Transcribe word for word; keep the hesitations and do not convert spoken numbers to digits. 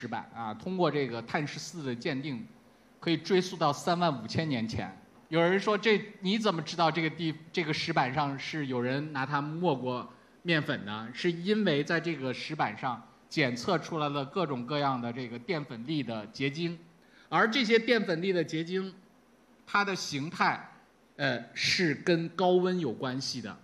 石板啊，通过这个碳十四的鉴定，可以追溯到三万五千年前。有人说这你怎么知道这个地这个石板上是有人拿它磨过面粉呢？是因为在这个石板上检测出来了各种各样的这个淀粉粒的结晶，而这些淀粉粒的结晶，它的形态，呃，是跟高温有关系的。